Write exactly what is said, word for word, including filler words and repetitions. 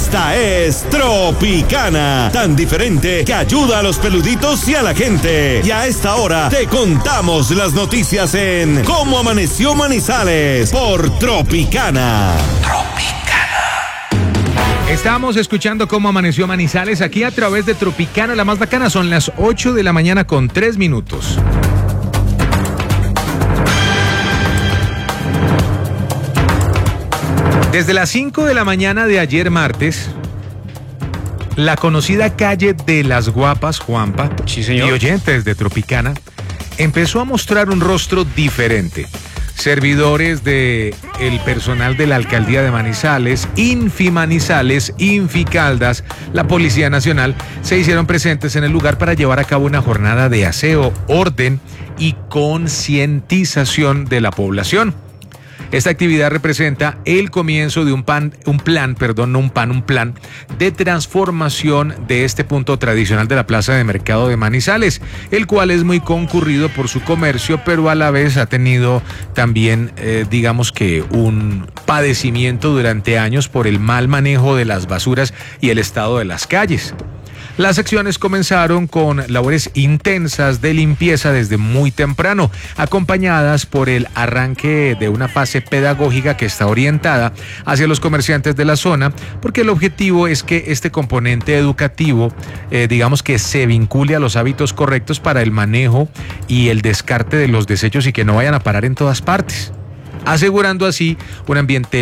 Esta es Tropicana, tan diferente que ayuda a los peluditos y a la gente. Y a esta hora te contamos las noticias en Cómo Amaneció Manizales por Tropicana. Tropicana. Estamos escuchando Cómo Amaneció Manizales aquí a través de Tropicana, la más bacana. Son las ocho de la mañana con tres minutos. Desde las cinco de la mañana de ayer martes, la conocida calle de las Guapas, Juanpa, sí, señor, y oyentes de Tropicana, empezó a mostrar un rostro diferente. Servidores de el personal de la Alcaldía de Manizales, Infimanizales, Inficaldas, la Policía Nacional, se hicieron presentes en el lugar para llevar a cabo una jornada de aseo, orden y concientización de la población. Esta actividad representa el comienzo de un, pan, un plan, perdón, no un pan, un plan de transformación de este punto tradicional de la plaza de mercado de Manizales, el cual es muy concurrido por su comercio, pero a la vez ha tenido también, eh, digamos que un padecimiento durante años por el mal manejo de las basuras y el estado de las calles. Las acciones comenzaron con labores intensas de limpieza desde muy temprano, acompañadas por el arranque de una fase pedagógica que está orientada hacia los comerciantes de la zona, porque el objetivo es que este componente educativo, eh, digamos que se vincule a los hábitos correctos para el manejo y el descarte de los desechos y que no vayan a parar en todas partes, asegurando así un ambiente